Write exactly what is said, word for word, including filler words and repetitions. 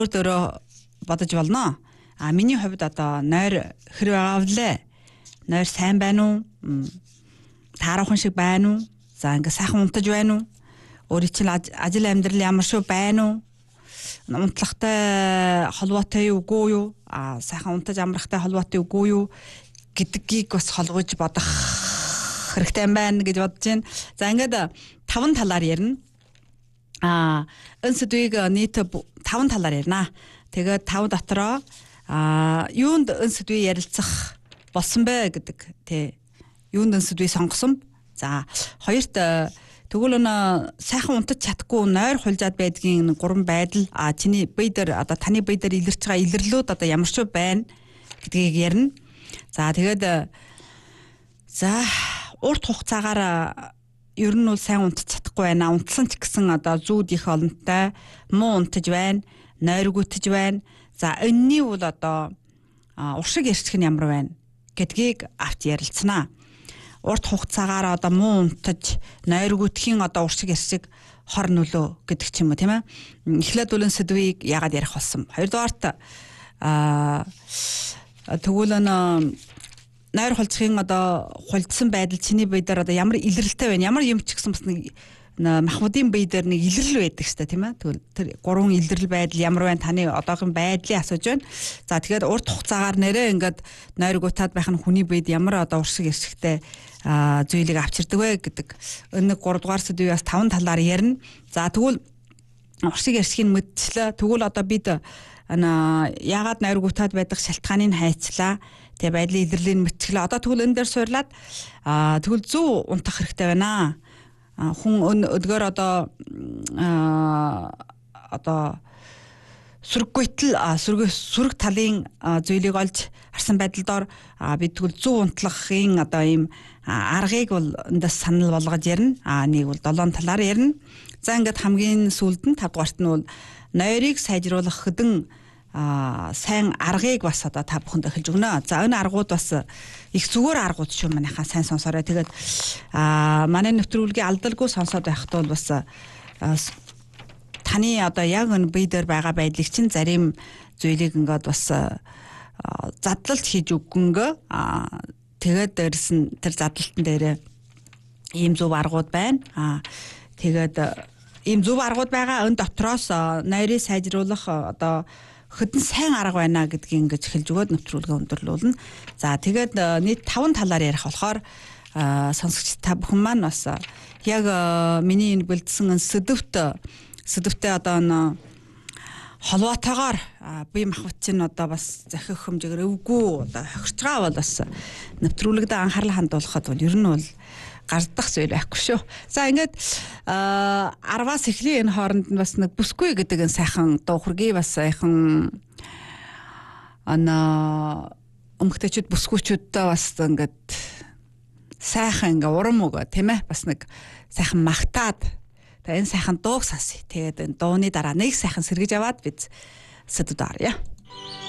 өөрөөр бодож болно. А миний хувьд одоо нойр хэрэг байгаа вүлээ. Нойр сайн байна уу? Таарахын шиг байна уу? За ингээ сайхан унтаж байна уу? Өөрийн чинь ажил амьдрал ямар шүү байна уу? Унтлагатай холбоотой юу үгүй юу? А сайхан унтаж амрахтай холбоотой үгүй юу гэдгийг бас холгож бодох хэрэгтэй байна гэж бодож байна. За ингээд таван талаар ярина. А энэ сэдвийг нийт таван талаар ярина. Тэгээд тав дотроо а юунд энэ сэдвийг ярилцах болсон бэ гэдэг тий. Юунд энэ сэдвийг сонгосон? За хоёрт тэгвэл нэ сайхан унтаж чадахгүй нойр хулжаад байдгийн гурван байдал а чиний бие дээр одоо таны бие дээр илэрч байгаа илэрлүүд одоо ямар ч байна гэдгийг ярина. За тэгээд за урт хугацаагаар ер нь бол сайн унтаж чадахгүй байна. Унтсан ч гэсэн одоо зүүд их олонтой, муу унтаж байна, нойргүтж байна. За энэний бол одоо уршиг ярьчих нь ямар байна гэдгийг авч ярилцсанаа. Урт хугацаагаар одоо муу унтаж, нойргүтхийн одоо уршиг ярьчих хор нөлөө гэдэг ч юм уу тийм ээ. Эхлээд бол энэ сэдвийг яагаад ярих болсон. Хоёрдугаарт аа тэгвэл н нойр хулцхийн одоо хулцсан байдал чиний бие дээр одоо ямар илрэлтэй байна, ямар юм ч гэсэн бас нэг махбодын бие дээр нэг илрэл байдаг шүү дээ тийм ээ. Тэгвэл тэр гурван илрэл байдал ямар байна таны одоогийн байдлыг асууж байна. За тэгэхээр урт хугацаагаар нэрээ ингээд нойр гутаад байх нь хүний биед ямар одоо уршиг ирсэгтэй зүйлийг авчирдаг вэ гэдэг энэ гурав дугаар сэдвийг бас таван талаар ярина. За тэгвэл уршиг ирсгийг мэдчлээ. Тэгвэл одоо бид ана яагаад нойр гутаад байдаг шалтгааныг хайцлаа. Тэгээ байдлын илэрлийг мэдчихлээ. Одоо тэгвэл энэ дээр суурлаад аа тэгвэл зөв унтах хэрэгтэй байна. Хүн өдгөр одоо одоо сүрггүйтэл сүрэг сүрэг талын зүйлийг олж харсан байдлаар бид тэгвэл зөв унтлахын одоо ийм аргыг бол эндээс санал болгож ярина. А нэг бол долоон талаар ярина. За ингээд хамгийн сүүлд нь тав дугаарт нь бол нойрыг сайжруулах хэдэн а сайн аргыг бас одоо та бүхэнд эхэлж өгнө. За энэ аргууд бас их зүгээр аргууд шүү манайхаа сайн сонсоорой. Тэгээд а манай нэвтрүүлгийн алдалгүй сонсоод байхад бол бас таны одоо яг энэ бие дээр байгаа байдлыг чинь зарим зүйлийг ингээд бас задлалт хийж өгөнгөө. А тэгээд дээрс нь тэр задлалтын дээрээ ийм зөв аргууд байна. А тэгээд ийм зөв аргууд байгаа. Энэ дотроос нойрыг сайжруулах одоо хэдэн сайн арга байна гэдгийг ингэж эхэлж өгөөд нэвтрүүлгээ өндөрлүүлнэ. За тэгээд нийт таван талаар ярих болохоор сонсогч та бүхэн маань бас яг миний энэ бэлдсэн сэдвт сэдвтээ одоо н холбоотойгоор бие махбод чинь одоо бас захих хэмжээгээр өвгөө одоо хохирч байгаа бол бас нэвтрүүлэгдээ анхаарал хандуулахад бол ер нь бол гардах зүйл байхгүй шүү. За ингээд арваас эхлэе энэ хооронд нь бас нэг бүсгүй гэдэг энэ сайхан дуу хургийг бас сайхан ана өмгтөчүүд бүсгүйчүүдтэй бас ингээд сайхан ингээ урам өгөө тийм ээ бас нэг сайхан магтаад та энэ сайхан дууг сонсъё. Тэгээд энэ дууны дараа нэг сайхан сэргэж аваад бид сэдвд оръё.